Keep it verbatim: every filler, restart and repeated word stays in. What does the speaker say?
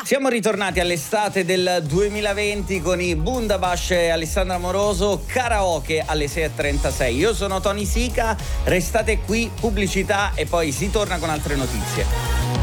Siamo ritornati all'estate del duemilaventi con i Bundabash e Alessandra Amoroso, karaoke alle sei e trentasei. Io sono Tony Sica, restate qui, pubblicità e poi si torna con altre notizie.